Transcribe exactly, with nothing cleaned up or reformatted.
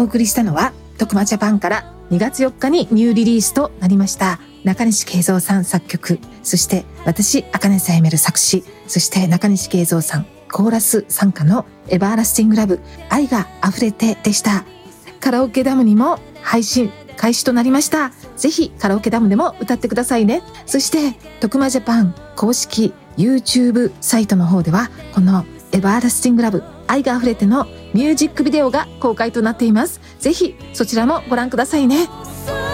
お送りしたのは徳間ジャパンからにがつよっかにニューリリースとなりました中西慶三さん作曲、そして私茜さやめる作詞、そして中西慶三さんコーラス参加のエバーラスティングラブ、愛が溢れてでした。カラオケダムにも配信開始となりました。ぜひカラオケダムでも歌ってくださいね。そして徳間ジャパン公式 YouTube サイトの方ではこのエバーラスティングラブ愛が溢れてのミュージックビデオが公開となっています。ぜひそちらもご覧くださいね。